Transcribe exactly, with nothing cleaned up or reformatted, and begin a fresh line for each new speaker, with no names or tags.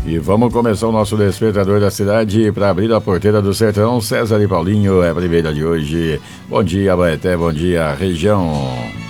E vamos começar o nosso Despertador da Cidade para abrir a porteira do sertão. César e Paulinho é a primeira de hoje. Bom dia, Baeté, bom dia, região.